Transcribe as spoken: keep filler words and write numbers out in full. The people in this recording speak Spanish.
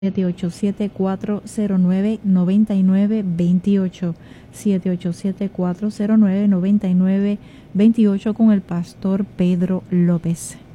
siete ocho siete, cuatro cero nueve, nueve nueve dos ocho, siete ocho siete, cuatro cero nueve, nueve nueve dos ocho con el pastor Pedro López.